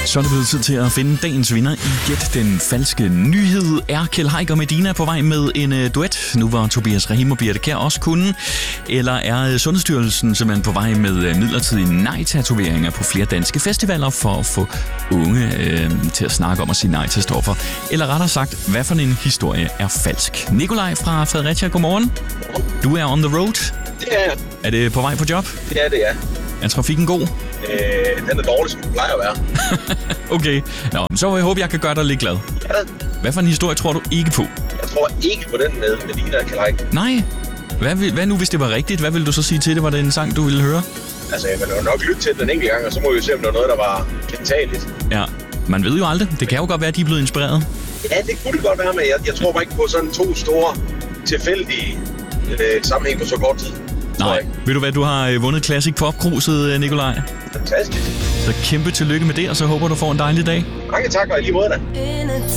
Så er det blevet tid til at finde dagens vinder i Gæt den falske nyhed. Er Kjeld Haik og Medina på vej med en duet, nu hvor Tobias Rahim og Birthe Kjær også kunne? Eller er Sundhedsstyrelsen simpelthen på vej med midlertidige nej-tatoveringer på flere danske festivaler for at få unge til at snakke om at sige nej til stoffer? Eller rettere sagt, hvad for en historie er falsk? Nikolaj fra Fredericia, godmorgen. Du er on the road. Det er jeg. Er det på vej på job? Det er det, ja. Er trafikken god? Den er dårlig, som den plejer at være. Okay. Nå, så jeg håber, jeg kan gøre dig lidt glad. Ja. Hvad for en historie tror du ikke på? Jeg tror ikke på den med Medina og Kjeld Haik. Nej. Hvad nu, hvis det var rigtigt? Hvad ville du så sige til det? Var det en sang, du ville høre? Altså, jeg vil nok lytte til den enkelte gang, og så må vi jo se, om det var noget, der var gentageligt. Ja, man ved jo aldrig. Det kan jo godt være, at de er blevet inspireret. Ja, det kunne det godt være, men jeg tror bare ikke på sådan to store, tilfældige sammenhæng på så kort tid. Nej. Ved du hvad, du har vundet Classic Pop-kruset, Nikolaj? Fantastisk. Så kæmpe tillykke med det, og så håber du får en dejlig dag. Mange tak, og i lige måde da.